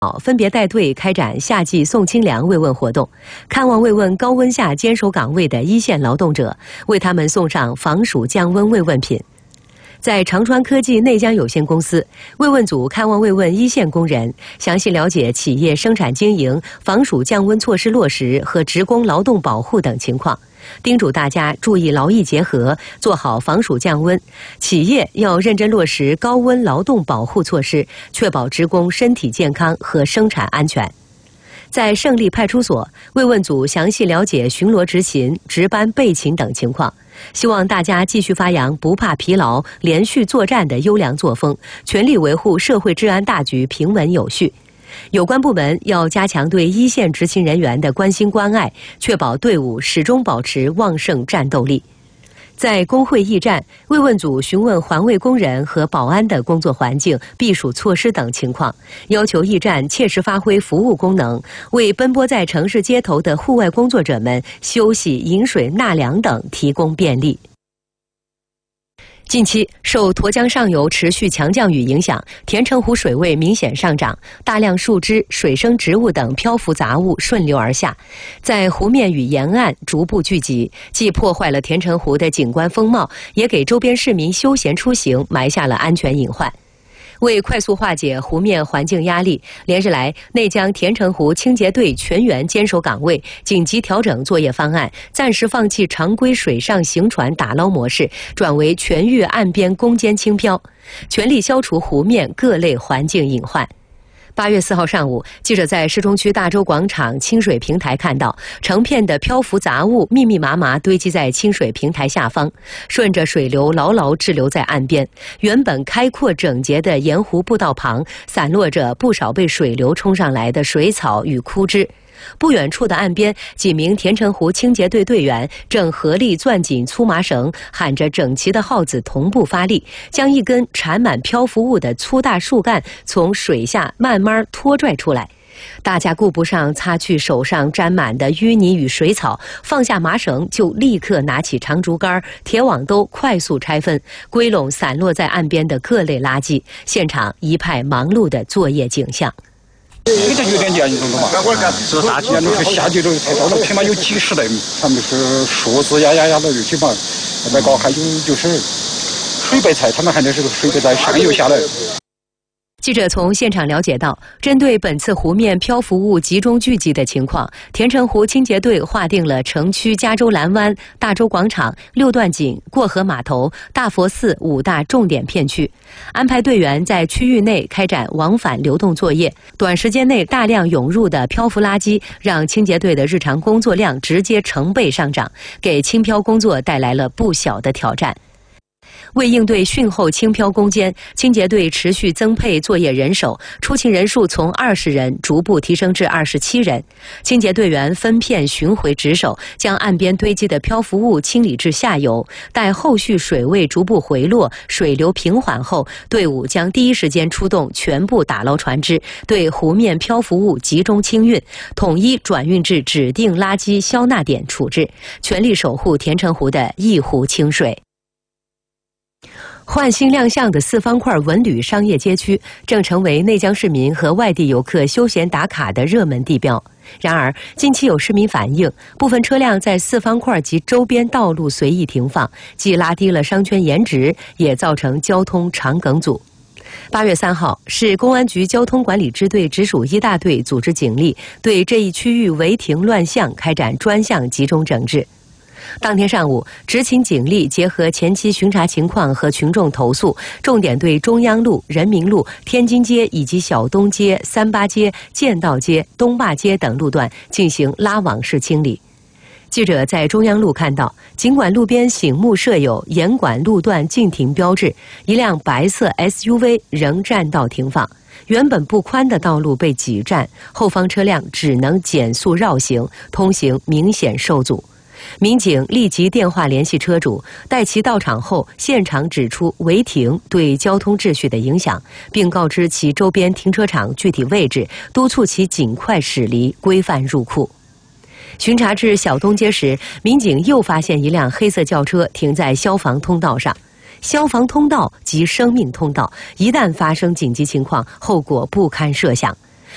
分别带队开展夏季送清凉慰问活动，看望慰问高温下坚守岗位的一线劳动者，为他们送上防暑降温慰问品。在长川科技内江有限公司，慰问组看望慰问一线工人，详细了解企业生产经营、防暑降温措施落实和职工劳动保护等情况，叮嘱大家注意劳逸结合，做好防暑降温。企业要认真落实高温劳动保护措施，确保职工身体健康和生产安全。在胜利派出所，慰问组详细了解巡逻执勤、值班备勤等情况，希望大家继续发扬不怕疲劳、连续作战的优良作风，全力维护社会治安大局平稳有序。有关部门要加强对一线执勤人员的关心关爱，确保队伍始终保持旺盛战斗力。在工会驿站，慰问组询问环卫工人和保安的工作环境、避暑措施等情况，要求驿站切实发挥服务功能，为奔波在城市街头的户外工作者们休息、饮水、纳凉等提供便利。近期受沱江上游持续强降雨影响，田城湖水位明显上涨，大量树枝、水生植物等漂浮杂物顺流而下，在湖面与沿岸逐步聚集，既破坏了田城湖的景观风貌，也给周边市民休闲出行埋下了安全隐患。为快速化解湖面环境压力，连日来，内江田城湖清洁队全员坚守岗位，紧急调整作业方案，暂时放弃常规水上行船打捞模式，转为全域岸边攻坚轻漂，全力消除湖面各类环境隐患。8月4号上午，记者在市中区大洲广场清水平台看到，成片的漂浮杂物密密麻麻堆积在清水平台下方，顺着水流牢牢滞留在岸边。原本开阔整洁的沿湖步道旁，散落着不少被水流冲上来的水草与枯枝。不远处的岸边，几名田城湖清洁队队员正合力攥紧粗麻绳，喊着整齐的号子同步发力，将一根缠满漂浮物的粗大树干从水下慢慢拖拽出来。大家顾不上擦去手上沾满的淤泥与水草，放下麻绳就立刻拿起长竹竿、铁网兜，快速拆分归拢散落在岸边的各类垃圾，现场一派忙碌的作业景象。 这个有点严重了嘛？是啥情况？那个下去都太多了，起码有几十袋米，他们是树枝压的，基本上再搞还有就是水白菜，他们还得是水白菜上游下来。 记者从现场了解到，针对本次湖面漂浮物集中聚集的情况，田城湖清洁队划定了城区加州蓝湾、大洲广场、六段井、过河码头、大佛寺5大重点片区，安排队员在区域内开展往返流动作业。短时间内大量涌入的漂浮垃圾，让清洁队的日常工作量直接成倍上涨，给清漂工作带来了不小的挑战。为应对汛后清漂攻坚，清洁队持续增配作业人手，出勤人数从20人逐步提升至27人。清洁队员分片巡回值守，将岸边堆积的漂浮物清理至下游。待后续水位逐步回落，水流平缓后，队伍将第一时间出动全部打捞船只，对湖面漂浮物集中清运，统一转运至指定垃圾消纳点处置，全力守护田城湖的一湖清水。焕新亮相的4方块文旅商业街区正成为内江市民和外地游客休闲打卡的热门地标。然而，近期有市民反映，部分车辆在4方块及周边道路随意停放，既拉低了商圈颜值，也造成交通长梗阻。8月3号，市公安局交通管理支队直属1大队组织警力对这一区域违停乱象开展专项集中整治。当天上午，执勤警力结合前期巡查情况和群众投诉，重点对中央路、人民路、天津街以及小东街、三八街、建道街、东坝街等路段进行拉网式清理。记者在中央路看到，尽管路边醒目设有严管路段禁停标志，一辆白色 SUV 仍占道停放。原本不宽的道路被挤占，后方车辆只能减速绕行，通行明显受阻。民警立即电话联系车主，待其到场后，现场指出违停对交通秩序的影响，并告知其周边停车场具体位置，督促其尽快驶离，规范入库。巡查至小东街时，民警又发现一辆黑色轿车停在消防通道上。消防通道即生命通道，一旦发生紧急情况，后果不堪设想。